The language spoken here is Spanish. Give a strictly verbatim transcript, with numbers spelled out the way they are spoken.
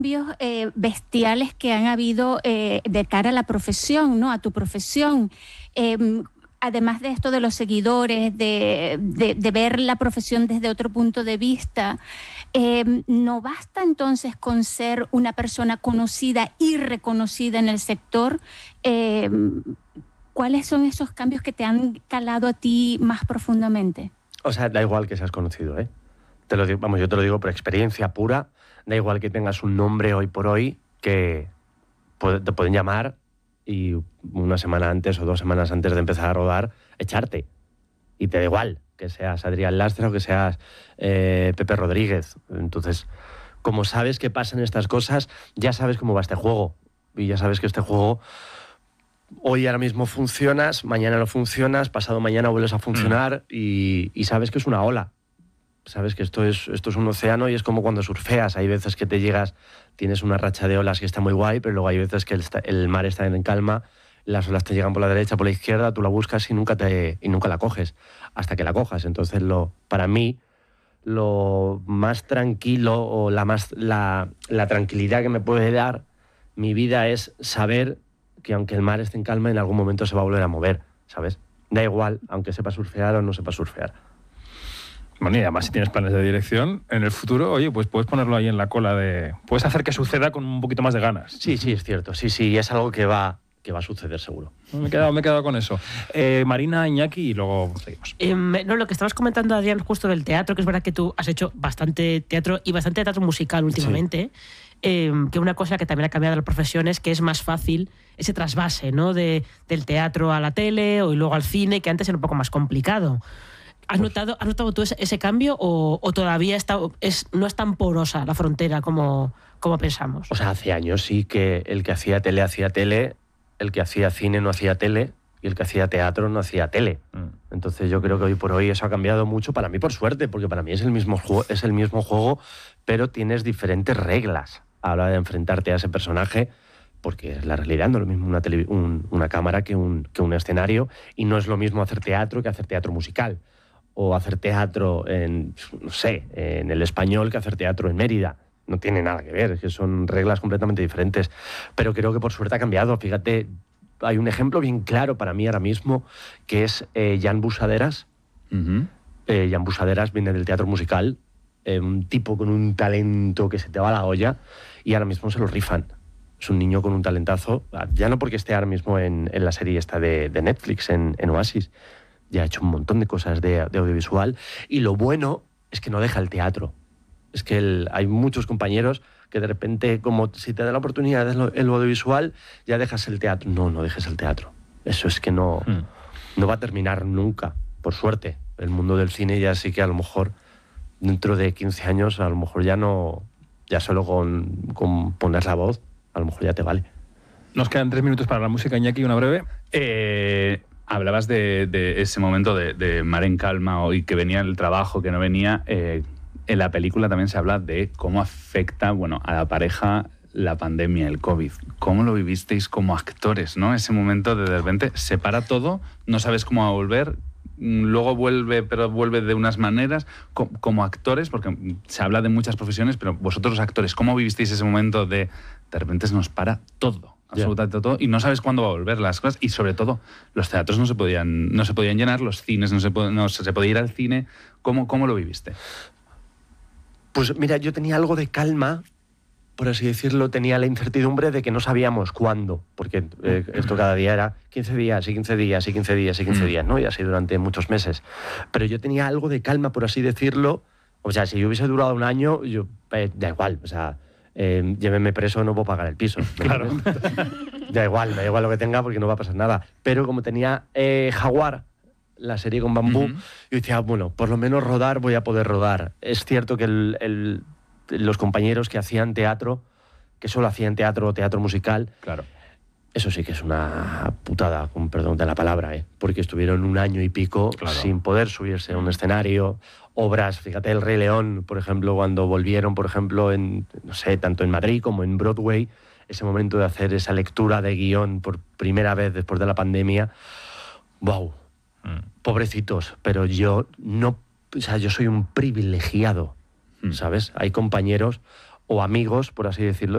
cambios eh, bestiales que han habido eh, de cara a la profesión, ¿no? A tu profesión. Eh, además de esto de los seguidores, de, de, de ver la profesión desde otro punto de vista, eh, ¿no basta entonces con ser una persona conocida y reconocida en el sector? Eh, ¿Cuáles son esos cambios que te han calado a ti más profundamente? O sea, da igual que seas conocido, ¿eh? Te lo digo, vamos, yo te lo digo por experiencia pura. Da igual que tengas un nombre hoy por hoy, que te pueden llamar y una semana antes o dos semanas antes de empezar a rodar, echarte. Y te da igual que seas Adrián Lastra o que seas eh, Pepe Rodríguez. Entonces, como sabes que pasan estas cosas, ya sabes cómo va este juego. Y ya sabes que este juego, hoy ahora mismo funcionas, mañana no funcionas, pasado mañana vuelves a funcionar mm. y, y sabes que es una ola. Sabes que esto es, esto es un océano y es como cuando surfeas. Hay veces que te llegas, tienes una racha de olas que está muy guay, pero luego hay veces que el, el mar está en calma, las olas te llegan por la derecha, por la izquierda, tú la buscas y nunca, te, y nunca la coges, hasta que la cojas. Entonces, lo, para mí, lo más tranquilo o la, más, la, la tranquilidad que me puede dar mi vida es saber que aunque el mar esté en calma, en algún momento se va a volver a mover, ¿sabes? Da igual, aunque sepa surfear o no sepa surfear. Bueno, y además si tienes planes de dirección, en el futuro, oye, pues puedes ponerlo ahí en la cola de... Puedes hacer que suceda con un poquito más de ganas. Sí, sí, es cierto. Sí, sí, es algo que va, que va a suceder seguro. Me he quedado, me he quedado con eso. Eh, Marina, Iñaki, y luego seguimos. Eh, no, lo que estabas comentando, Adrián, justo del teatro, que es verdad que tú has hecho bastante teatro y bastante teatro musical últimamente, sí. eh, que una cosa que también ha cambiado la profesión es que es más fácil ese trasvase, ¿no? De, del teatro a la tele o y luego al cine, que antes era un poco más complicado. ¿Has notado, ¿Has notado tú ese, ese cambio o, o todavía está, es, no es tan porosa la frontera como, como pensamos? O sea, hace años sí que el que hacía tele hacía tele, el que hacía cine no hacía tele y el que hacía teatro no hacía tele. Mm. Entonces yo creo que hoy por hoy eso ha cambiado mucho, para mí por suerte, porque para mí es el mismo juego, es el mismo juego, pero tienes diferentes reglas a la hora de enfrentarte a ese personaje, porque es la realidad, no es lo mismo una, tele, un, una cámara que un, que un escenario, y no es lo mismo hacer teatro que hacer teatro musical. O hacer teatro en, no sé, en el Español que hacer teatro en Mérida. No tiene nada que ver, es que son reglas completamente diferentes. Pero creo que por suerte ha cambiado. Fíjate, hay un ejemplo bien claro para mí ahora mismo, que es eh, Jan Busaderas. Uh-huh. eh, Jan Busaderas viene del teatro musical, eh, un tipo con un talento que se te va a la olla, y ahora mismo se lo rifan. Es un niño con un talentazo, ya no porque esté ahora mismo en, en la serie esta de, de Netflix, en, en Oasis. Ya ha hecho un montón de cosas de, de audiovisual, y lo bueno es que no deja el teatro. Es que el, hay muchos compañeros que de repente, como si te da la oportunidad del el audiovisual, ya dejas el teatro. No, no dejes el teatro. Eso es que no, mm. no va a terminar nunca, por suerte. El mundo del cine ya sí que a lo mejor dentro de quince años, a lo mejor ya no, ya solo con, con poner la voz, a lo mejor ya te vale. Nos quedan tres minutos para la música, Iñaki, una breve. Eh... Hablabas de, de ese momento de, de mar en calma y que venía el trabajo, que no venía. Eh, en la película también se habla de cómo afecta, bueno, a la pareja la pandemia, el COVID. ¿Cómo lo vivisteis como actores, no? Ese momento de de repente se para todo, no sabes cómo va a volver, luego vuelve, pero vuelve de unas maneras. Como, como actores, porque se habla de muchas profesiones, pero vosotros los actores, ¿cómo vivisteis ese momento de de repente se nos para todo? Absolutamente yeah. todo, y no sabes cuándo va a volver las cosas, y sobre todo los teatros no se podían, no se podían llenar, los cines no se, no se podía ir al cine. ¿Cómo, cómo lo viviste? Pues mira, yo tenía algo de calma, por así decirlo, tenía la incertidumbre de que no sabíamos cuándo, porque eh, esto cada día era quince días y quince días y quince días y quince días, ¿no? Y así durante muchos meses. Pero yo tenía algo de calma, por así decirlo. O sea, si yo hubiese durado un año, yo eh, da igual, o sea... Eh, llévenme preso, no puedo pagar el piso. Claro. Da igual, me da igual lo que tenga porque no va a pasar nada. Pero como tenía eh, Jaguar, la serie con Bambú, uh-huh. yo decía, bueno, por lo menos rodar voy a poder rodar. Es cierto que el, el, los compañeros que hacían teatro, que solo hacían teatro o teatro musical, claro. Eso sí que es una putada, con perdón de la palabra, ¿eh? Porque estuvieron un año y pico claro. sin poder subirse a un escenario. Obras, fíjate, El Rey León, por ejemplo, cuando volvieron, por ejemplo, en, no sé, tanto en Madrid como en Broadway, ese momento de hacer esa lectura de guión por primera vez después de la pandemia, wow, mm. pobrecitos, pero yo no, o sea, yo soy un privilegiado, mm. ¿sabes? Hay compañeros o amigos, por así decirlo,